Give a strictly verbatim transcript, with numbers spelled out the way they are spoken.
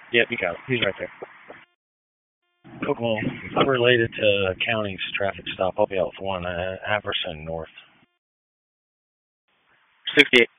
Yep, you got it. He's right there. Well, I'm related to county's traffic stop. I'll be out with one, uh, Averson North. sixty-eight.